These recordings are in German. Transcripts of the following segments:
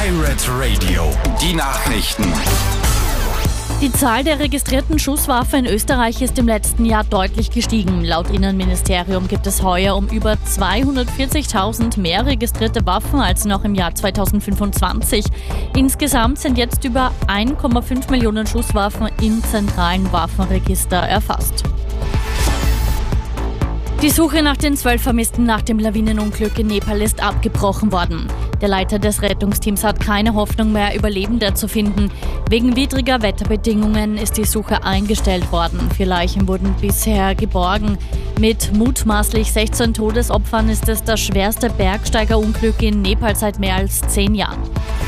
Pirate Radio, die Nachrichten. Die Zahl der registrierten Schusswaffen in Österreich ist im letzten Jahr deutlich gestiegen. Laut Innenministerium gibt es heuer um über 240.000 mehr registrierte Waffen als noch im Jahr 2025. Insgesamt sind jetzt über 1,5 Millionen Schusswaffen im zentralen Waffenregister erfasst. Die Suche nach den 12 Vermissten nach dem Lawinenunglück in Nepal ist abgebrochen worden. Der Leiter des Rettungsteams hat keine Hoffnung mehr, Überlebende zu finden. Wegen widriger Wetterbedingungen ist die Suche eingestellt worden. 4 Leichen wurden bisher geborgen. Mit mutmaßlich 16 Todesopfern ist es das schwerste Bergsteigerunglück in Nepal seit mehr als 10 Jahren.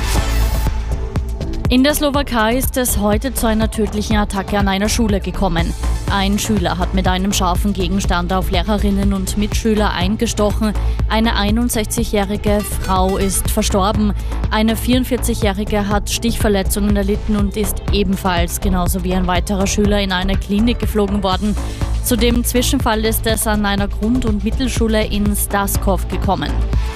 In der Slowakei ist es heute zu einer tödlichen Attacke an einer Schule gekommen. Ein Schüler hat mit einem scharfen Gegenstand auf Lehrerinnen und Mitschüler eingestochen. Eine 61-jährige Frau ist verstorben. Eine 44-jährige hat Stichverletzungen erlitten und ist ebenfalls, genauso wie ein weiterer Schüler, in eine Klinik geflogen worden. Zu dem Zwischenfall ist es an einer Grund- und Mittelschule in Staskov gekommen.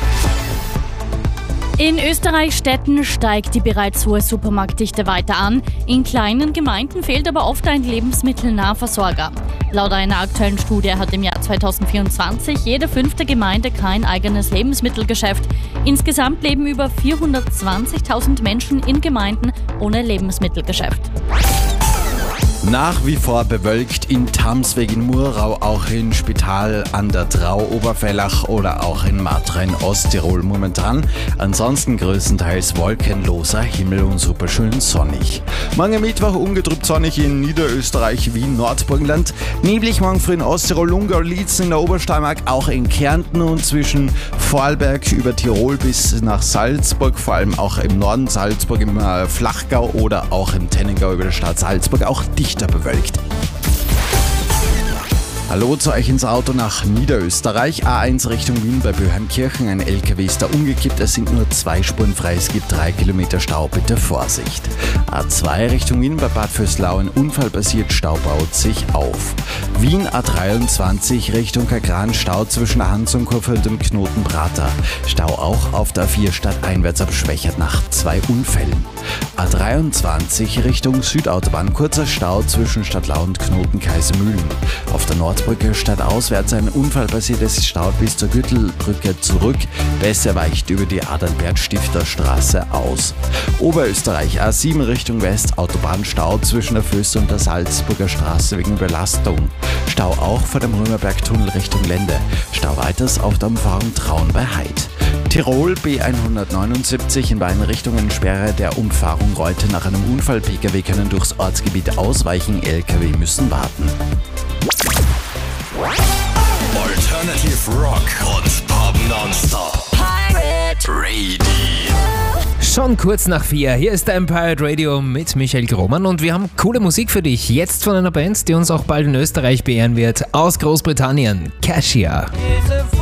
In Österreich-Städten steigt die bereits hohe Supermarktdichte weiter an. In kleinen Gemeinden fehlt aber oft ein Lebensmittelnahversorger. Laut einer aktuellen Studie hat im Jahr 2024 jede 5. Gemeinde kein eigenes Lebensmittelgeschäft. Insgesamt leben über 420.000 Menschen in Gemeinden ohne Lebensmittelgeschäft. Nach wie vor bewölkt in Tamsweg in Murau, auch in Spital an der Drau, Oberfellach oder auch in Matra in Osttirol momentan. Ansonsten größtenteils wolkenloser Himmel und superschön sonnig. Morgen Mittwoch ungetrübt sonnig in Niederösterreich, Wien, Nordburgenland. Neblig morgen früh in Osttirol, Lungau, Liezen in der Obersteiermark, auch in Kärnten und zwischen Vorarlberg über Tirol bis nach Salzburg, vor allem auch im Norden Salzburg, im Flachgau oder auch im Tennengau über der Stadt Salzburg, auch dichter bewölkt. Hallo zu euch ins Auto nach Niederösterreich. A1 Richtung Wien bei Böheimkirchen. Ein LKW ist da umgekippt. Es sind nur 2 Spuren frei. Es gibt 3 Kilometer Stau. Bitte Vorsicht. A2 Richtung Wien bei Bad Vöslau. Ein Unfall passiert. Stau baut sich auf. Wien A23 Richtung Kagran. Stau zwischen Hans und Kurfeld und Knoten Prater. Stau auch auf der A4 stadteinwärts abschwächert nach 2 Unfällen. A23 Richtung Südautobahn. Kurzer Stau zwischen Stadtlau und Knoten Kaisermühlen. Auf der Nordbrücke stadtauswärts ein Unfall passiert. Es staut bis zur Gürtelbrücke zurück. Besser weicht über die Adalbert-Stifter-Straße aus. Oberösterreich A7 Richtung West. Autobahnstau zwischen der Föst und der Salzburger Straße wegen Überlastung. Stau auch vor dem Römerbergtunnel Richtung Lende. Stau weiters auf der Umfahrung Traun bei Heid. Tirol B179 in beiden Richtungen Sperre der Umfahrung Reute nach einem Unfall. Pkw können durchs Ortsgebiet ausweichen, Lkw müssen warten. Alternative Rock und Pop nonstop. Pirate Radio. Schon kurz nach 4. Hier ist dein Pirate Radio mit Michael Grohmann und wir haben coole Musik für dich. Jetzt von einer Band, die uns auch bald in Österreich beehren wird. Aus Großbritannien. Cassia.